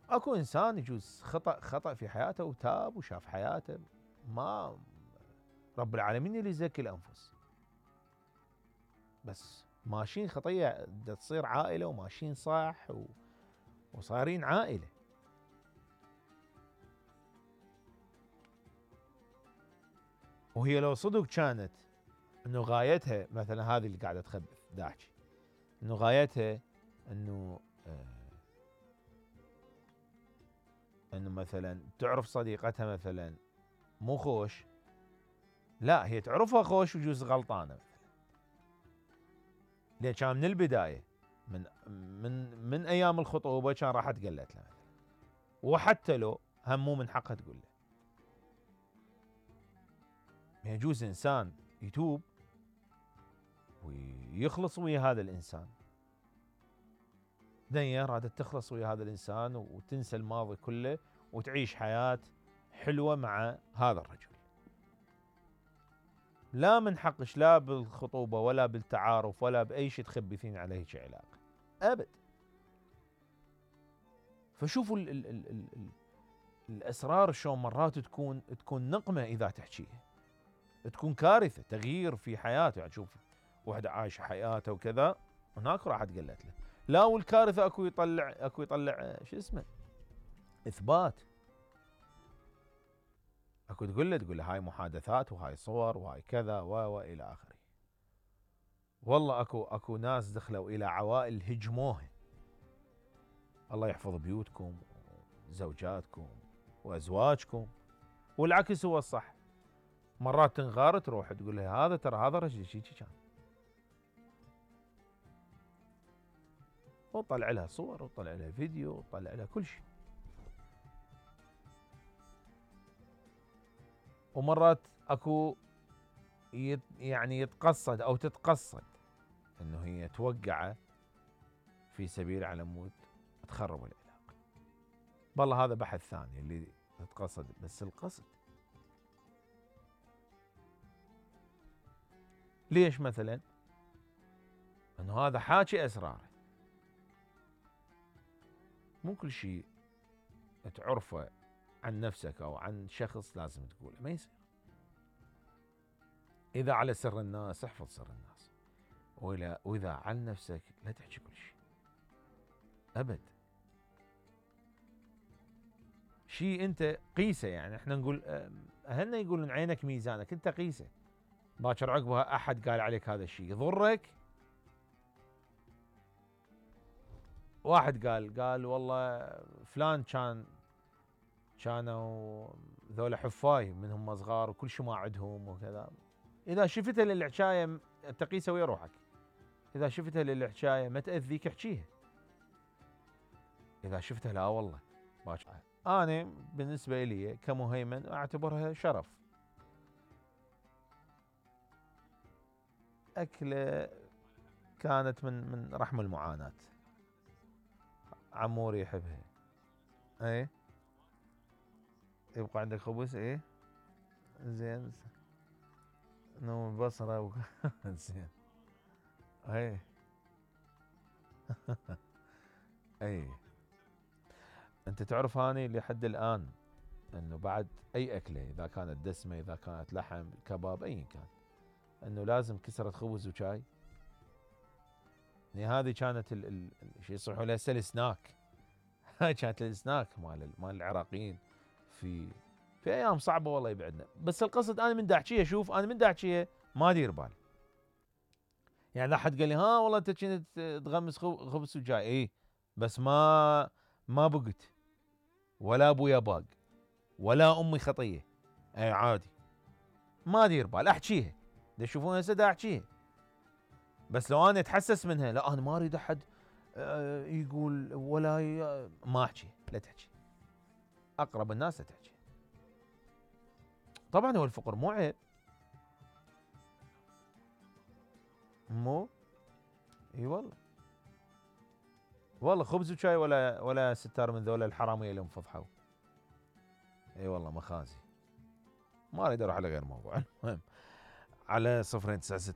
اكو انسان يجوز خطأ في حياته وتاب وشاف حياته، ما رب العالمين اللي يزكي الانفس، بس ماشيين خطيه تصير عائله وماشيين صح وصايرين عائله. وهي لو صدق كانت انه غايتها مثلا هذه اللي قاعده تخبث داحكي، انه غايتها انه انه مثلا تعرف صديقتها مثلا مو خوش، لا هي تعرفها خوش وجوز غلطانه مثلا، لان كان من البدايه من ايام الخطوبه كان راحت قالت له مثلا، وحتى لو هم مو من حقها تقول له. يجوز انسان يتوب ويخلص ويا هذا الانسان، دنيا رادت تخلص ويا هذا الانسان وتنسى الماضي كله وتعيش حياه حلوه مع هذا الرجل. لا من حقش لا بالخطوبه ولا بالتعارف ولا باي شيء تخبثين عليه شيء علاقه ابد. فشوفوا ال الاسرار شلون مرات تكون نقمه اذا تحكيها، تكون كارثه تغيير في حياته. يعني شوف واحده عايشه حياته وكذا، هناك راحت قالت له لا، والكارثه اكو يطلع شو اسمه اثبات، اكو تقول له هاي محادثات وهاي صور وهاي كذا والى اخره. والله اكو ناس دخلوا الى عوائل هجموها. الله يحفظ بيوتكم وزوجاتكم وازواجكم، والعكس هو الصح. مرات تنغار تروح تقول له هذا ترى هذا رجل شي كان، وطلع لها صور وطلع لها فيديو وطلع لها كل شيء. ومرات اكو يعني يتقصد او تتقصد انه هي توقعه في سبيل على مود تخرب العلاقه. والله هذا بحث ثاني اللي تتقصد، بس القصد ليش؟ مثلا انه هذا حاكي اسراره، مو كل شيء تعرفه عن نفسك او عن شخص لازم تقوله، ما يصير. اذا على سر الناس احفظ سر الناس، واذا عن نفسك لا تحكي كل شيء ابد. شيء انت قيسه، يعني احنا نقول اهلنا يقولون عينك ميزانك، انت قيسه. باكر عقبها احد قال عليك هذا الشيء يضرك. واحد قال والله فلان كانوا ذولا حفاي من هم صغار وكل شيء ما عندهم وكذا. اذا شفتها للحكايه انت قيسه ويا روحك، اذا شفتها للحكايه ما تاذيك احكيها، اذا شفتها لا والله باكر. انا بالنسبه لي كمهيمن اعتبرها شرف. اكله كانت من رحم المعاناه، عموري يحبها. ايه يبقى عندك خبز؟ ايه زين، نوم البصره زين. ايه ايه. انت تعرف اني لحد الان انه بعد اي اكله اذا كانت دسمه اذا كانت لحم كباب ايا كان، انه لازم كسره خبز وشاي. يعني هذه كانت شيء يصيحوا لها السناك. هاي كانت السناك مال العراقيين في ايام صعبه والله يبعدنا. بس القصد انا من دا احكيها، شوف انا من دا احكيها ما ادير بال. يعني اذا حد قال لي ها والله انت كنت تغمس خبز وجاي، اي بس ما بقت ولا ابويا باق ولا امي خطيه، اي عادي ما ادير بال احكيها. تشوفون هسه دا احكيها، بس لو انا اتحسس منها لا انا ما اريد احد يقول ولا ما احكي. لا تحكي، اقرب الناس لا تحكي. طبعا هو الفقر مو عيب، مو اي والله. والله خبز وشاي ولا ستار من ذولا الحراميه اللي انفضحوا. اي والله مخازي. ما اريد اروح على غير موضوع. المهم على 096